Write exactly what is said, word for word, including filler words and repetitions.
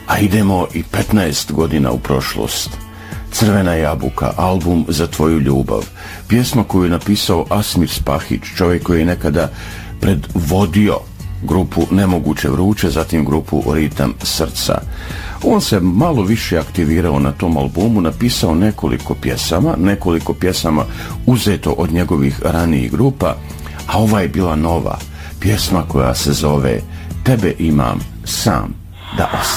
A idemo i petnaest godina u prošlost. Crvena jabuka, album Za tvoju ljubav, pjesma koju je napisao Asmir Spahić, čovjek koji je nekada predvodio grupu Nemoguće vruće, zatim grupu Ritam srca. On se malo više aktivirao na tom albumu, napisao nekoliko pjesama, nekoliko pjesama uzeto od njegovih ranijih grupa, a ova je bila nova pjesma koja se zove Tebe imam sam da ostavim.